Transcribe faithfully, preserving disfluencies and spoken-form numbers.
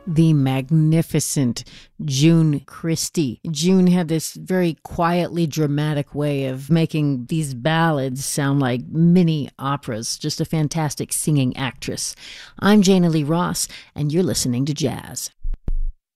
The magnificent June Christy. June had this very quietly dramatic way of making these ballads sound like mini operas. Just a fantastic singing actress. I'm Jana Lee Ross, and you're listening to Jazz.